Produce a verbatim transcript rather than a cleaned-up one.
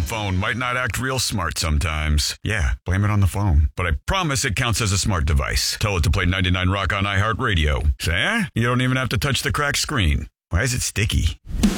phone might not act real smart sometimes. Yeah, blame it on the phone. But I promise it counts as a smart device. Tell it to play ninety-nine Rock on iHeartRadio. Say, eh? You don't even have to touch the cracked screen. Why is it sticky?